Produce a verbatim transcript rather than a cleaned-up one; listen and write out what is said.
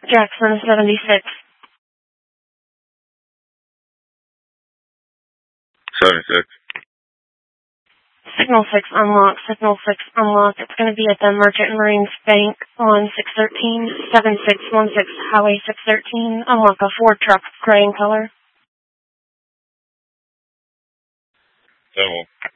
Jackson seventy-six. seventy-six. Signal six unlocked. Signal six unlocked. It's going to be at the Merchant Marines Bank on six thirteen, seven six one six Highway six thirteen. Unlock a Ford truck, gray in color. Seven.